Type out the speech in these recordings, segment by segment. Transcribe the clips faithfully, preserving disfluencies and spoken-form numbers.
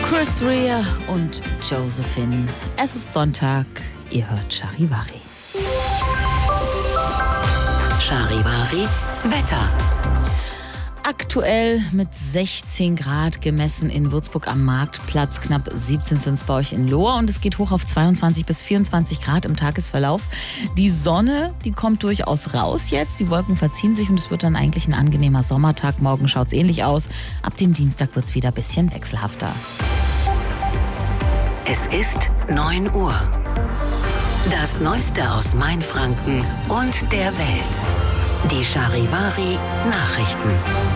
Chris Rea und Josephine. Es ist Sonntag, ihr hört Charivari. Charivari Wetter. Aktuell mit sechzehn Grad gemessen in Würzburg am Marktplatz, knapp siebzehn sind es bei euch in Lohr und es geht hoch auf zweiundzwanzig bis vierundzwanzig Grad im Tagesverlauf. Die Sonne, die kommt durchaus raus jetzt, die Wolken verziehen sich und es wird dann eigentlich ein angenehmer Sommertag. Morgen schaut es ähnlich aus, ab dem Dienstag wird es wieder ein bisschen wechselhafter. Es ist neun Uhr. Das Neueste aus Mainfranken und der Welt. Die Charivari Nachrichten.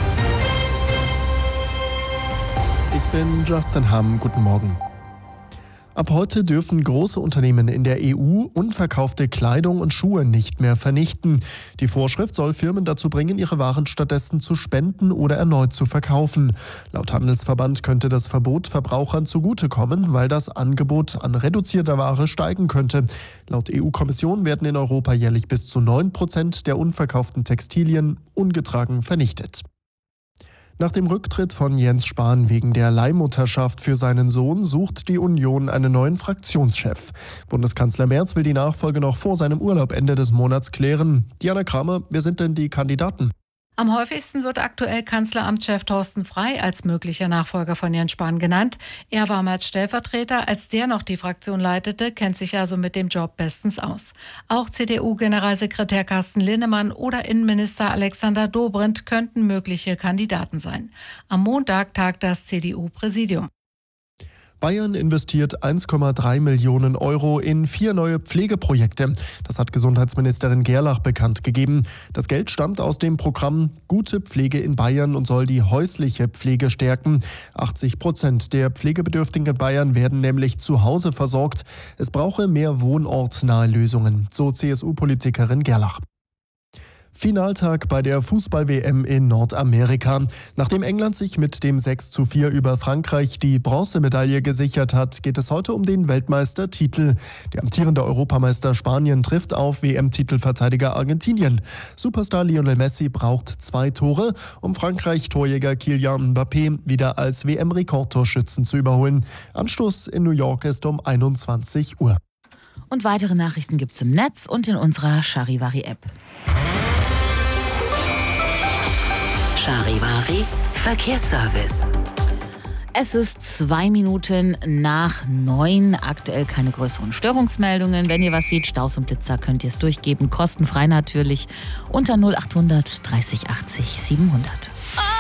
Ich bin Justin Hamm. Guten Morgen. Ab heute dürfen große Unternehmen in der E U unverkaufte Kleidung und Schuhe nicht mehr vernichten. Die Vorschrift soll Firmen dazu bringen, ihre Waren stattdessen zu spenden oder erneut zu verkaufen. Laut Handelsverband könnte das Verbot Verbrauchern zugutekommen, weil das Angebot an reduzierter Ware steigen könnte. Laut E U-Kommission werden in Europa jährlich bis zu neun Prozent der unverkauften Textilien ungetragen vernichtet. Nach dem Rücktritt von Jens Spahn wegen der Leihmutterschaft für seinen Sohn sucht die Union einen neuen Fraktionschef. Bundeskanzler Merz will die Nachfolge noch vor seinem Urlaub Ende des Monats klären. Diana Kramer, wer sind denn die Kandidaten? Am häufigsten wird aktuell Kanzleramtschef Thorsten Frey als möglicher Nachfolger von Jens Spahn genannt. Er war mal als Stellvertreter, als der noch die Fraktion leitete, kennt sich also mit dem Job bestens aus. Auch C D U-Generalsekretär Carsten Linnemann oder Innenminister Alexander Dobrindt könnten mögliche Kandidaten sein. Am Montag tagt das C D U-Präsidium. Bayern investiert eins Komma drei Millionen Euro in vier neue Pflegeprojekte. Das hat Gesundheitsministerin Gerlach bekannt gegeben. Das Geld stammt aus dem Programm Gute Pflege in Bayern und soll die häusliche Pflege stärken. achtzig Prozent der Pflegebedürftigen in Bayern werden nämlich zu Hause versorgt. Es brauche mehr wohnortnahe Lösungen, so C S U-Politikerin Gerlach. Finaltag bei der Fußball-W M in Nordamerika. Nachdem England sich mit dem sechs zu vier über Frankreich die Bronzemedaille gesichert hat, geht es heute um den Weltmeistertitel. Der amtierende Europameister Spanien trifft auf W M-Titelverteidiger Argentinien. Superstar Lionel Messi braucht zwei Tore, um Frankreich-Torjäger Kylian Mbappé wieder als W M-Rekordtorschützen zu überholen. Anstoß in New York ist um einundzwanzig Uhr. Und weitere Nachrichten gibt's im Netz und in unserer Charivari-App. Charivari Verkehrsservice. Es ist zwei Minuten nach neun. Aktuell keine größeren Störungsmeldungen. Wenn ihr was seht, Staus und Blitzer, könnt ihr es durchgeben. Kostenfrei natürlich. Unter null achthundert dreißig achtzig siebenhundert.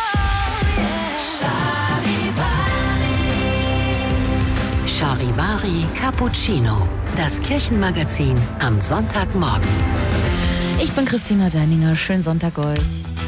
Charivari Cappuccino. Das Kirchenmagazin am Sonntagmorgen. Ich bin Christina Deininger. Schönen Sonntag euch.